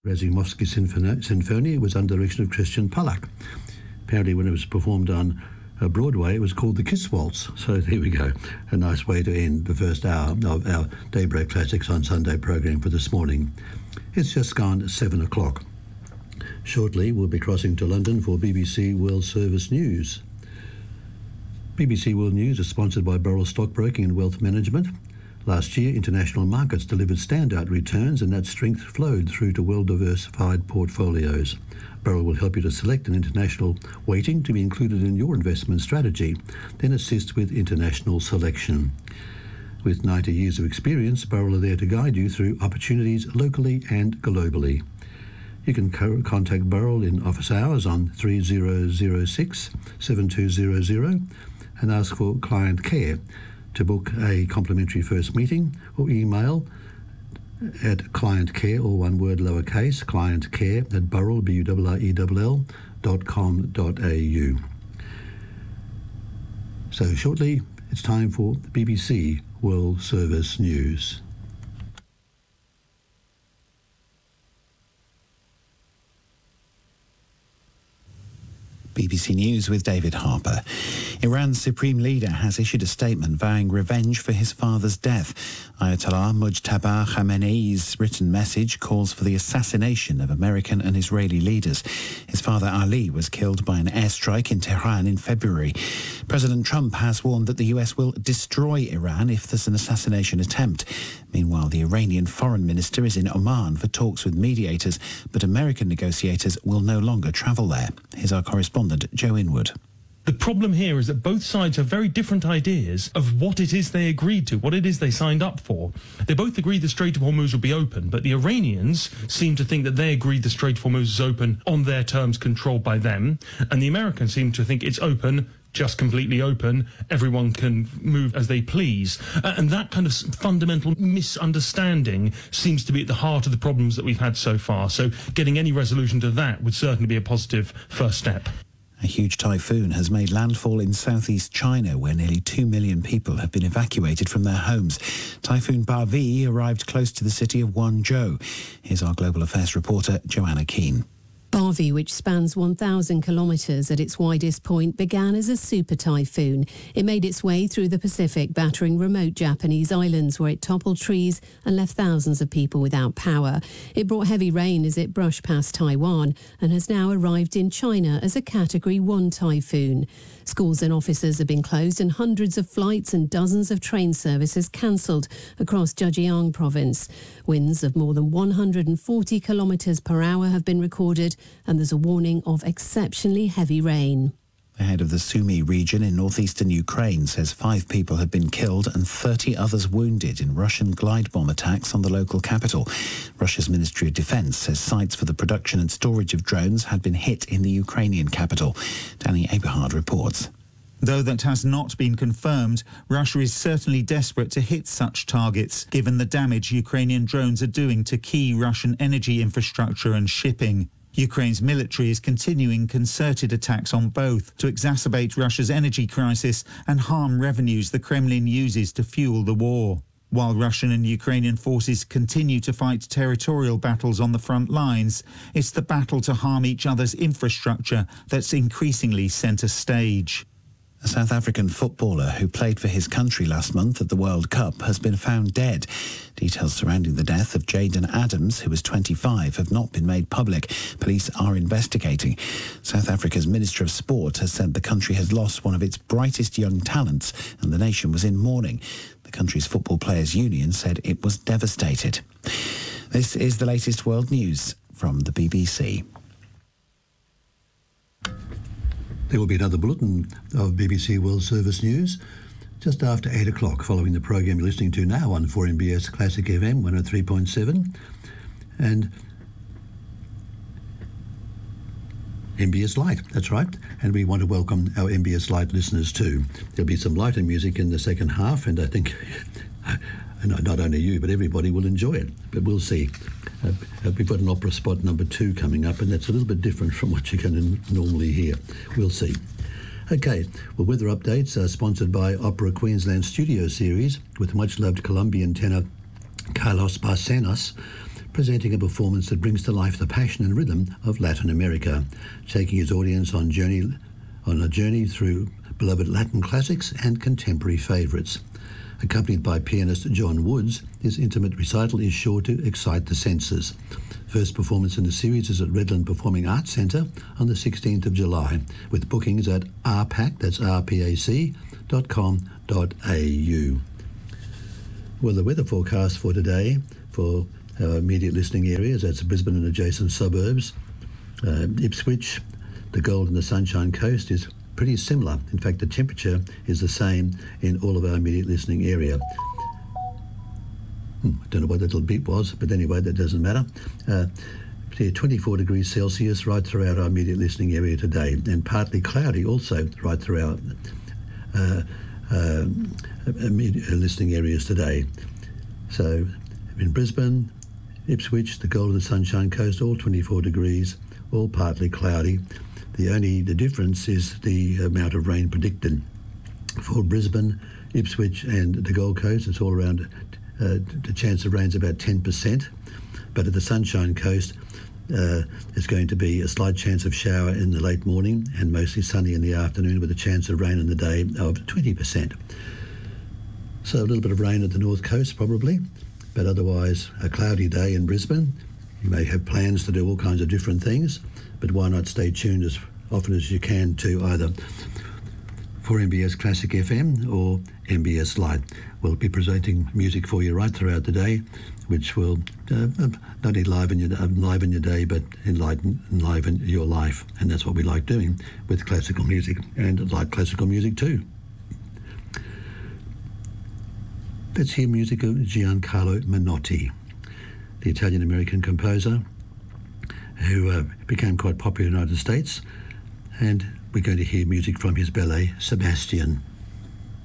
Razumovsky Sinfonia was under direction of Christian Pollack. Apparently when it was performed on Broadway, it was called the Kiss Waltz. So there we go. A nice way to end the first hour of our Daybreak Classics on Sunday program for this morning. It's just gone 7 o'clock. Shortly, we'll be crossing to London for BBC World Service News. BBC World News is sponsored by Burrell Stockbroking and Wealth Management. Last year, international markets delivered standout returns, and that strength flowed through to well-diversified portfolios. Burrell will help you to select an international weighting to be included in your investment strategy, then assist with international selection. With 90 years of experience, Burrell are there to guide you through opportunities locally and globally. You can contact Burrell in office hours on 3006-7200 and ask for client care to book a complimentary first meeting, or email at clientcare, or one word lowercase, clientcare@burrell, burrell.com.au. So shortly, it's time for the BBC World Service News. BBC News with David Harper. Iran's supreme leader has issued a statement vowing revenge for his father's death. Ayatollah Mujtaba Khamenei's written message calls for the assassination of American and Israeli leaders. His father Ali was killed by an airstrike in Tehran in February. President Trump has warned that the US will destroy Iran if there's an assassination attempt. Meanwhile, the Iranian foreign minister is in Oman for talks with mediators, but American negotiators will no longer travel there. Here's our correspondent, Joe Inwood. The problem here is that both sides have very different ideas of what it is they agreed to, what it is they signed up for. They both agreed the Strait of Hormuz would be open, but the Iranians seem to think that they agreed the Strait of Hormuz is open on their terms, controlled by them, and the Americans seem to think it's open, just completely open, everyone can move as they please. And that kind of fundamental misunderstanding seems to be at the heart of the problems that we've had so far. So getting any resolution to that would certainly be a positive first step. A huge typhoon has made landfall in southeast China, where nearly 2 million people have been evacuated from their homes. Typhoon Bavi arrived close to the city of Guangzhou. Here's our global affairs reporter, Joanna Keane. Bavi, which spans 1,000 kilometres at its widest point, began as a super typhoon. It made its way through the Pacific, battering remote Japanese islands where it toppled trees and left thousands of people without power. It brought heavy rain as it brushed past Taiwan and has now arrived in China as a Category 1 typhoon. Schools and offices have been closed and hundreds of flights and dozens of train services cancelled across Zhejiang province. Winds of more than 140 kilometres per hour have been recorded, and there's a warning of exceptionally heavy rain. The head of the Sumy region in northeastern Ukraine says 5 people have been killed and 30 others wounded in Russian glide bomb attacks on the local capital. Russia's Ministry of Defense says sites for the production and storage of drones had been hit in the Ukrainian capital. Danny Eberhard reports. Though that has not been confirmed, Russia is certainly desperate to hit such targets, given the damage Ukrainian drones are doing to key Russian energy infrastructure and shipping. Ukraine's military is continuing concerted attacks on both to exacerbate Russia's energy crisis and harm revenues the Kremlin uses to fuel the war. While Russian and Ukrainian forces continue to fight territorial battles on the front lines, it's the battle to harm each other's infrastructure that's increasingly centre stage. A South African footballer who played for his country last month at the World Cup has been found dead. Details surrounding the death of Jayden Adams, who was 25, have not been made public. Police are investigating. South Africa's Minister of Sport has said the country has lost one of its brightest young talents and the nation was in mourning. The country's Football Players Union said it was devastated. This is the latest world news from the BBC. There will be another bulletin of BBC World Service News just after 8 o'clock, following the program you're listening to now on 4MBS Classic FM 103.7 and MBS Lite, that's right. And we want to welcome our MBS Lite listeners too. There'll be some lighter music in the second half, and I think not only you, but everybody will enjoy it. But we'll see. We've got an opera spot number 2 coming up, and that's a little bit different from what you can normally hear. We'll see. Okay, well, weather updates are sponsored by Opera Queensland Studio Series with much-loved Colombian tenor Carlos Barcenas, presenting a performance that brings to life the passion and rhythm of Latin America, taking his audience on a journey through beloved Latin classics and contemporary favourites. Accompanied by pianist John Woods, his intimate recital is sure to excite the senses. First performance in the series is at Redland Performing Arts Centre on the 16th of July, with bookings at rpac, that's rpac.com.au. Well, the weather forecast for today for our immediate listening areas, that's Brisbane and adjacent suburbs, Ipswich, the Gold and the Sunshine Coast, is pretty similar. In fact, the temperature is the same in all of our immediate listening area. I don't know what that little beep was, but anyway, that doesn't matter. 24 degrees Celsius right throughout our immediate listening area today, and partly cloudy also right throughout immediate listening areas today. So in Brisbane, Ipswich, the Gold of the Sunshine Coast, all 24 degrees, all partly cloudy. The difference is the amount of rain predicted. For Brisbane, Ipswich and the Gold Coast, it's all around, the chance of rain is about 10%, but at the Sunshine Coast, there's going to be a slight chance of shower in the late morning and mostly sunny in the afternoon with a chance of rain in the day of 20%. So a little bit of rain at the North Coast probably, but otherwise a cloudy day in Brisbane. You may have plans to do all kinds of different things, but why not stay tuned as often as you can to either 4MBS Classic FM or MBS Lite. We'll be presenting music for you right throughout the day, which will not only enliven your day, but enliven your life. And that's what we like doing with classical music, and like classical music too. Let's hear music of Giancarlo Menotti, the Italian-American composer who became quite popular in the United States, and we're going to hear music from his ballet, Sebastian.